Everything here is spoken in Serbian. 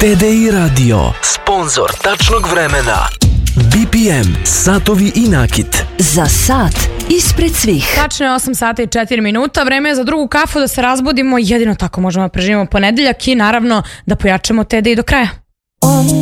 TDI Radio, sponsor tačnog vremena. BPM, satovi i nakit. Za sat ispred svih. Tačno je 8 sata i 4 minuta. Vreme je za drugu kafu da se razbudimo. Jedino tako možemo da preživimo ponedeljak i naravno da pojačamo TDI do kraja.